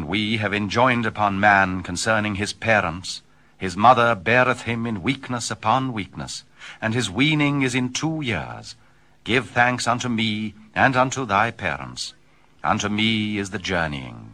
we have enjoined upon man concerning his parents, his mother beareth him in weakness upon weakness, and his weaning is in 2 years. Give thanks unto me and unto thy parents. Unto me is the journeying.